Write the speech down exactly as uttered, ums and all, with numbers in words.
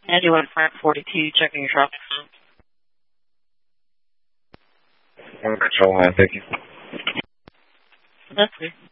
ninety-one front forty-two, checking your traffic. Control line, thank you. That's good.